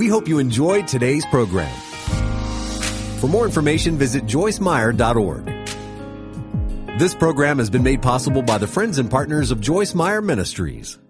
We hope you enjoyed today's program. For more information, visit joycemeyer.org. This program has been made possible by the friends and partners of Joyce Meyer Ministries.